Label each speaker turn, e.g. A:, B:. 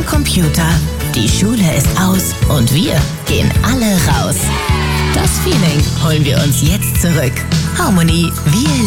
A: am Computer. Die Schule ist aus und wir gehen alle raus. Das Feeling holen wir uns jetzt zurück. Harmonie, wir